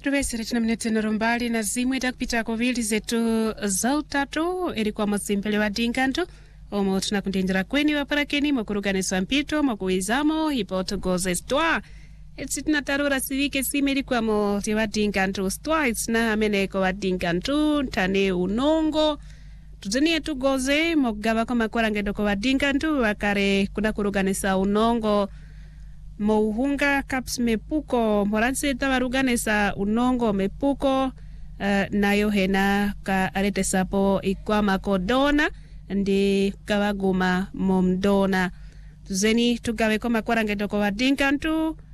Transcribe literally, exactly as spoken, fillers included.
Rwese rechina mnete norumbali na zimwe itakupita kovili zetu za utatu ilikuwa masimpele wa dinganto omo tunakundinjira kweni waparakeni mwakuruganisa mpito mwakuizamo hipoto goze stwa etsitina tarura sivike sime ilikuwa mo tiwa dinganto stwa itsina ameneko wa dinganto tane unongo tuzenie tu goze mogaba kama kwa ngedoko wa dinganto wakare kuna kuruganisa unongo Mouhunga caps mepuko moranse tawaruganesa unongo mepuko uh, nayo hena ka arete sapo ikwa makodona ndi kawaguma momdona tuzeni tugawe koma kwa ngedoko wa dinkantu